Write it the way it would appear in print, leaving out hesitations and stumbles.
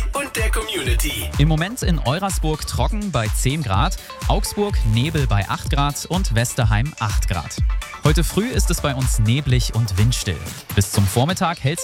und der Community. Im Moment in Eurasburg trocken bei 10 Grad, Augsburg Nebel bei 8 Grad und Westerheim 8 Grad. Heute früh ist es bei uns neblig und windstill. Bis zum Vormittag hält